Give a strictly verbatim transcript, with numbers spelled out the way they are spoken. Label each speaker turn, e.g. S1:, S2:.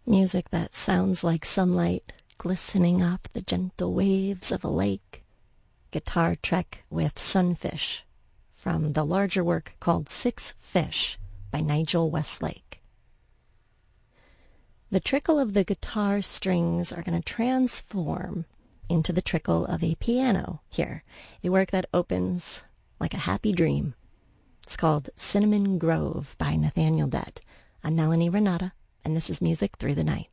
S1: Music that sounds like sunlight glistening up the gentle waves of a lake. Guitar Trek with Sunfish from the larger work called Six Fish by Nigel Westlake. The trickle of the guitar strings are going to transform into the trickle of a piano here, a work that opens like a happy dream. It's called Cinnamon Grove by Nathaniel Dett. I'm Melanie Renata, and this is Music Through the Night.